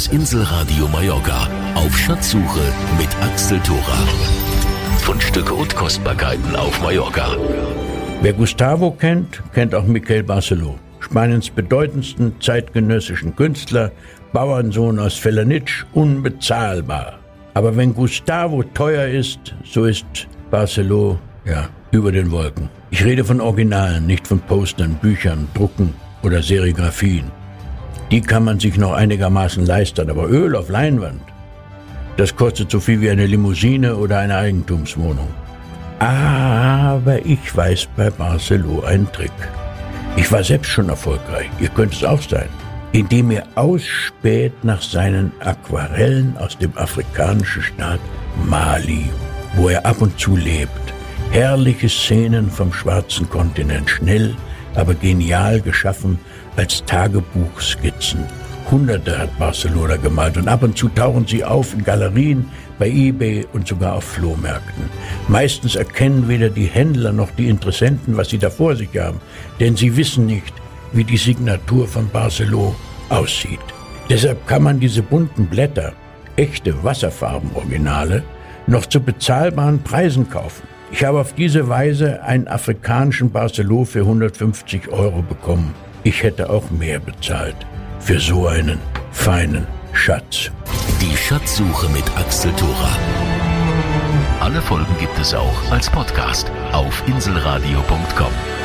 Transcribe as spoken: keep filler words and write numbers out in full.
Inselradio Mallorca auf Schatzsuche mit Axel Thora. Fundstücke und Kostbarkeiten auf Mallorca. Wer Gustavo kennt, kennt auch Miquel Barceló, Spaniens bedeutendsten zeitgenössischen Künstler, Bauernsohn aus Felanitsch, unbezahlbar. Aber wenn Gustavo teuer ist, so ist Barceló, ja, über den Wolken. Ich rede von Originalen, nicht von Postern, Büchern, Drucken oder Serigraphien. Die kann man sich noch einigermaßen leisten, aber Öl auf Leinwand, das kostet so viel wie eine Limousine oder eine Eigentumswohnung. Aber ich weiß bei Barceló einen Trick. Ich war selbst schon erfolgreich, ihr könnt es auch sein, indem er ausspäht nach seinen Aquarellen aus dem afrikanischen Staat Mali, wo er ab und zu lebt. Herrliche Szenen vom schwarzen Kontinent, schnell, aber genial geschaffen als Tagebuchskizzen. Hunderte hat Barceló gemalt und ab und zu tauchen sie auf in Galerien, bei eBay und sogar auf Flohmärkten. Meistens erkennen weder die Händler noch die Interessenten, was sie da vor sich haben, denn sie wissen nicht, wie die Signatur von Barceló aussieht. Deshalb kann man diese bunten Blätter, echte Wasserfarben-Originale, noch zu bezahlbaren Preisen kaufen. Ich habe auf diese Weise einen afrikanischen Barceló für hundertfünfzig Euro bekommen. Ich hätte auch mehr bezahlt für so einen feinen Schatz. Die Schatzsuche mit Axel Thora. Alle Folgen gibt es auch als Podcast auf inselradio punkt com.